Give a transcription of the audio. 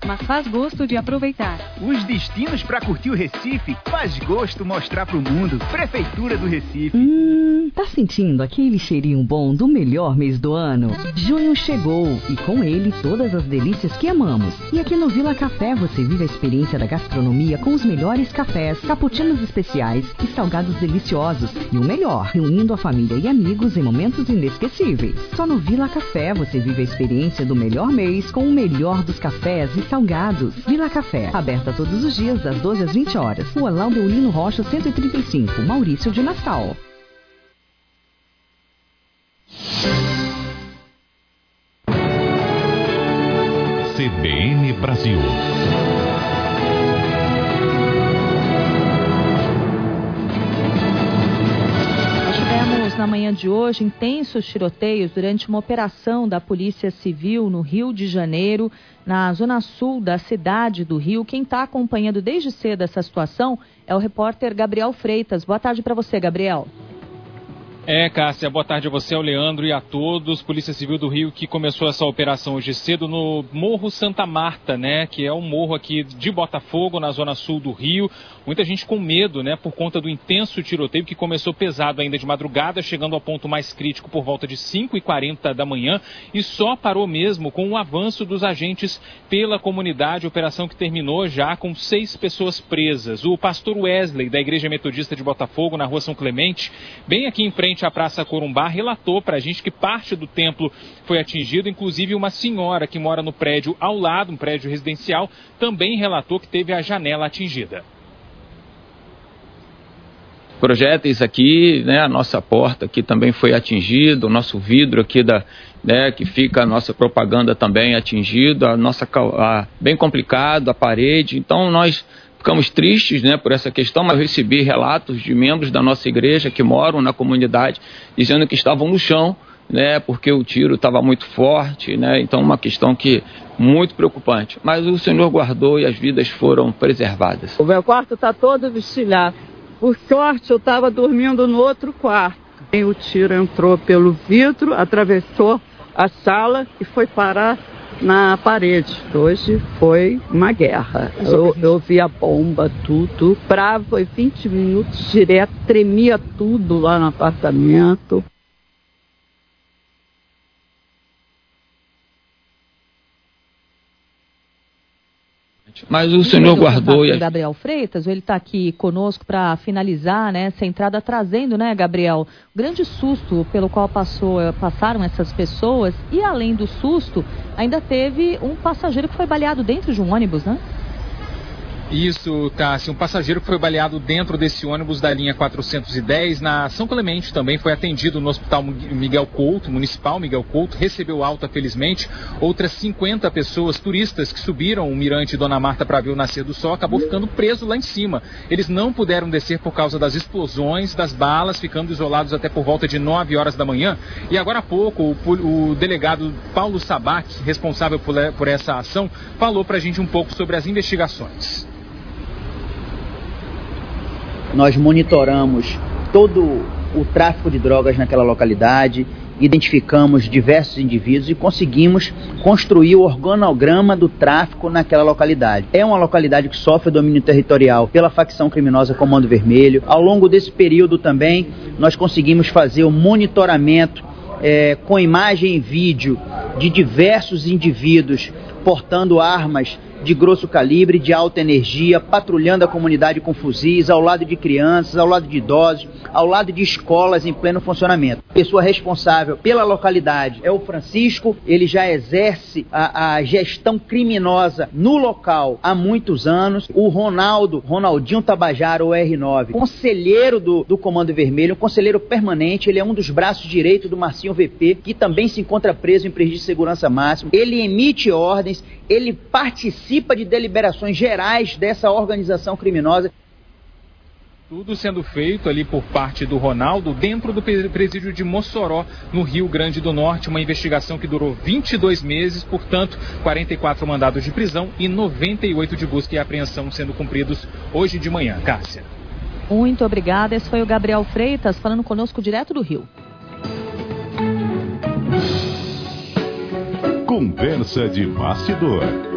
mas faz gosto de aproveitar. Os destinos para curtir o Recife faz gosto mostrar pro mundo. Prefeitura do Recife. Tá sentindo aquele cheirinho bom do melhor mês do ano? Junho chegou e com ele todas as delícias que amamos. E aqui no Vila Café você vive a experiência da gastronomia com os melhores cafés, cappuccinos especiais e salgados deliciosos. E o melhor, reunindo a família e amigos em momentos inesquecíveis. Só no Vila Café você vive a experiência do melhor mês com o melhor dos cafés e salgados. Vila Café, aberta todos os dias das 12 às 20 horas. Rua Laudelino Rocha 135, Maurício de Nassau. CBN Brasil. Na manhã de hoje, intensos tiroteios durante uma operação da Polícia Civil no Rio de Janeiro, na zona sul da cidade do Rio. Quem está acompanhando desde cedo essa situação é o repórter Gabriel Freitas. Boa tarde para você, Gabriel. Cássia, boa tarde a você, ao Leandro e a todos. Polícia Civil do Rio que começou essa operação hoje cedo no Morro Santa Marta, né? Que é um morro aqui de Botafogo, na zona sul do Rio. Muita gente com medo, né? Por conta do intenso tiroteio que começou pesado ainda de madrugada, chegando ao ponto mais crítico por volta de 5h40 da manhã. E só parou mesmo com o avanço dos agentes pela comunidade. Operação que terminou já com 6 pessoas presas. O pastor Wesley, da Igreja Metodista de Botafogo, na rua São Clemente, bem aqui em frente à Praça Corumbá, relatou para a gente que parte do templo foi atingido, inclusive uma senhora que mora no prédio ao lado, um prédio residencial, também relatou que teve a janela atingida. Projéteis aqui, né, a nossa porta aqui também foi atingida, o nosso vidro aqui que fica a nossa propaganda também atingido, bem complicado, a parede. Então nós ficamos tristes, né, por essa questão, mas eu recebi relatos de membros da nossa igreja que moram na comunidade dizendo que estavam no chão, né, porque o tiro estava muito forte, né, então uma questão que muito preocupante. Mas o Senhor guardou e as vidas foram preservadas. O meu quarto está todo vestilhado. Por sorte, eu estava dormindo no outro quarto. E o tiro entrou pelo vidro, atravessou a sala e foi parar na parede. Hoje foi uma guerra. Eu vi a bomba, tudo. Foi 20 minutos direto, tremia tudo lá no apartamento. Mas o Senhor guardou. O Gabriel Freitas, ele está aqui conosco para finalizar, né, essa entrada, trazendo, né, Gabriel, o grande susto pelo qual passaram essas pessoas. E além do susto, ainda teve um passageiro que foi baleado dentro de um ônibus, né? Isso, Cássia, um passageiro que foi baleado dentro desse ônibus da linha 410 na São Clemente, também foi atendido no Hospital Municipal Miguel Couto, recebeu alta felizmente. Outras 50 pessoas, turistas que subiram o mirante Dona Marta para ver o nascer do sol, acabou ficando preso lá em cima. Eles não puderam descer por causa das explosões, das balas, ficando isolados até por volta de 9 horas da manhã. E agora há pouco, o delegado Paulo Sabac, responsável por essa ação, falou para a gente um pouco sobre as investigações. Nós monitoramos todo o tráfico de drogas naquela localidade, identificamos diversos indivíduos e conseguimos construir o organograma do tráfico naquela localidade. É uma localidade que sofre domínio territorial pela facção criminosa Comando Vermelho. Ao longo desse período também, nós conseguimos fazer o monitoramento com imagem e vídeo de diversos indivíduos portando armas de grosso calibre, de alta energia, patrulhando a comunidade com fuzis, ao lado de crianças, ao lado de idosos, ao lado de escolas em pleno funcionamento. A pessoa responsável pela localidade é o Francisco, ele já exerce a gestão criminosa no local há muitos anos. O Ronaldinho Tabajara, o R9, conselheiro do Comando Vermelho, um conselheiro permanente, ele é um dos braços direitos do Marcinho VP, que também se encontra preso em presídio de segurança máximo. Ele emite ordens, ele participa de deliberações gerais dessa organização criminosa. Tudo sendo feito ali por parte do Ronaldo dentro do presídio de Mossoró, no Rio Grande do Norte. Uma investigação que durou 22 meses, portanto, 44 mandados de prisão e 98 de busca e apreensão sendo cumpridos hoje de manhã. Cássia. Muito obrigada. Esse foi o Gabriel Freitas falando conosco direto do Rio. Conversa de bastidor.